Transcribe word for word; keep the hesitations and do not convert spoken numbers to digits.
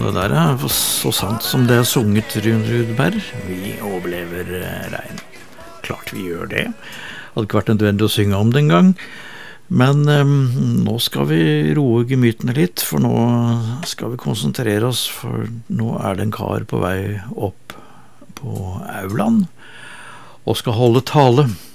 det der er så sant som det er sunget, Rune Rudberg. Vi overlever regn. Klart vi gjør det. Det hadde ikke vært nødvendig å synge om det en gang. Men um, nå skal vi roe gemytene litt, for nå skal vi konsentrere oss, for nå er det en kar på vei opp på aulaen og skal holde tale.